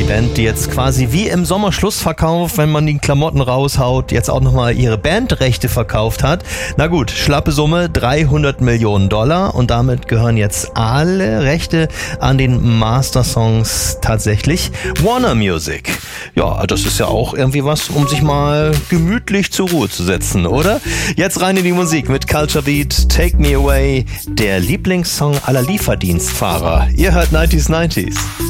Band, die jetzt quasi wie im Sommerschlussverkauf, wenn man die Klamotten raushaut, jetzt auch nochmal ihre Bandrechte verkauft hat. Na gut, schlappe Summe, $300 Millionen und damit gehören jetzt alle Rechte an den Master-Songs tatsächlich Warner Music. Ja, das ist ja auch irgendwie was, um sich mal gemütlich zur Ruhe zu setzen, oder? Jetzt rein in die Musik mit Culture Beat, Take Me Away, der Lieblingssong aller Lieferdienstfahrer. Ihr hört 90s.